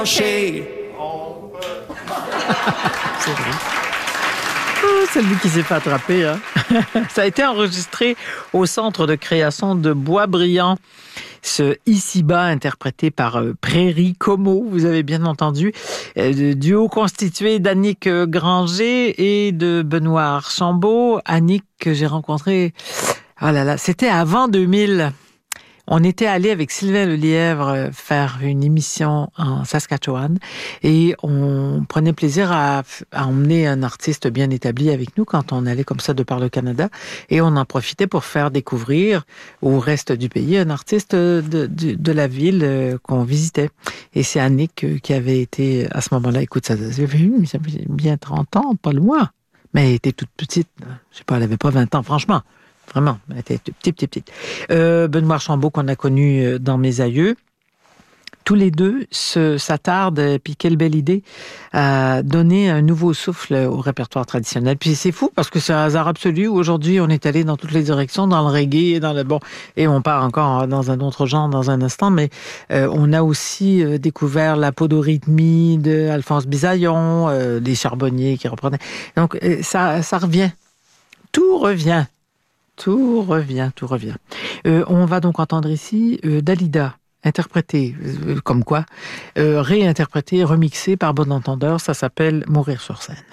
C'est vrai. Oh, c'est lui qui s'est fait attraper. Hein. Ça a été enregistré au Centre de création de Boisbriand. Ce Ici-bas, interprété par Prairie Como, vous avez bien entendu. Duo constitué d'Annick Granger et de Benoît Archambault. Annick, que j'ai rencontré, oh là là, c'était avant 2000. On était allé avec Sylvain Lelièvre faire une émission en Saskatchewan et on prenait plaisir à emmener un artiste bien établi avec nous quand on allait comme ça de par le Canada et on en profitait pour faire découvrir au reste du pays un artiste de la ville qu'on visitait. Et c'est Annick qui avait été à ce moment-là, écoute, ça fait bien 30 ans, pas loin, mais elle était toute petite, je sais pas, elle avait pas 20 ans, franchement. Vraiment, elle était petite. Benoît Archambault, qu'on a connu dans Mes aïeux. Tous les deux s'attardent, puis quelle belle idée, à donner un nouveau souffle au répertoire traditionnel. Puis c'est fou, parce que c'est un hasard absolu. Aujourd'hui, on est allé dans toutes les directions, dans le reggae, dans le bon, et on part encore dans un autre genre dans un instant, mais on a aussi découvert la podorythmie de Alphonse Bisaillon, les Charbonniers qui reprenaient. Donc, ça revient. Tout revient. Tout revient. On va donc entendre ici Dalida, interprétée, comme quoi, réinterprétée, remixée par bon entendeur. Ça s'appelle Mourir sur scène.